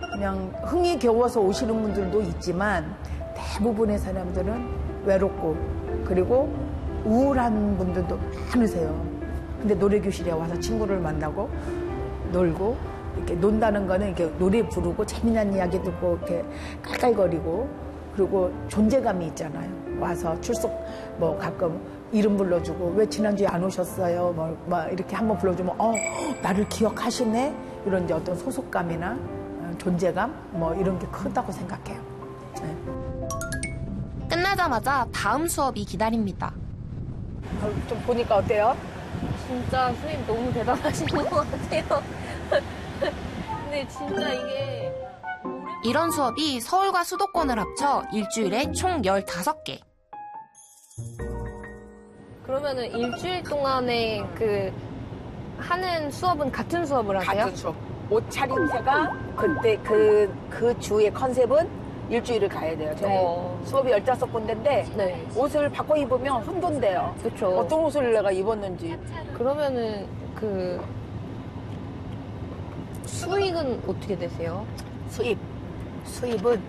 그냥 흥이 겨워서 오시는 분들도 있지만 대부분의 사람들은 외롭고 그리고 우울한 분들도 많으세요. 근데 노래교실에 와서 친구를 만나고 놀고 이렇게 논다는 거는 이렇게 노래 부르고 재미난 이야기 듣고 이렇게 깔깔거리고 그리고 존재감이 있잖아요. 와서 출석 뭐 가끔 이름 불러주고 왜 지난주에 안 오셨어요? 뭐 이렇게 한번 불러주면 나를 기억하시네? 이런 이제 어떤 소속감이나 존재감 뭐 이런 게 크다고 생각해요. 네. 끝나자마자 다음 수업이 기다립니다. 좀 보니까 어때요? 진짜 선생님 너무 대단하신 것 같아요. 근데 진짜 이게 이런 수업이 서울과 수도권을 합쳐 일주일에 총 15개. 그러면은 일주일 동안에 그 하는 수업은 같은 수업을 하세요? 같은 수업. 옷 차림새가 그때 그 주의 컨셉은 일주일을 가야 돼요. 저희 수업이 15군데인데 네. 옷을 바꿔 입으면 혼돈돼요. 그렇죠. 어떤 옷을 내가 입었는지. 그러면은 그 수익은 어떻게 되세요? 수입은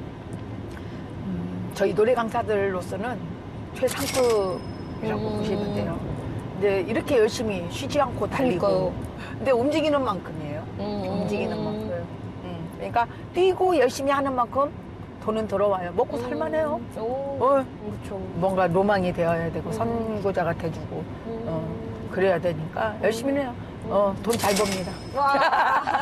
저희 노래 강사들로서는 최상급이라고 보시면 돼요. 근데 이렇게 열심히 쉬지 않고 달리고 그러니까요. 근데 움직이는 만큼이에요. 움직이는 만큼. 그러니까 뛰고 열심히 하는 만큼 돈은 들어와요. 먹고 살만해요. 그렇죠. 뭔가 로망이 되어야 되고 선구자가 돼주고 그래야 되니까 열심히 해요. 돈 잘 법니다. 와.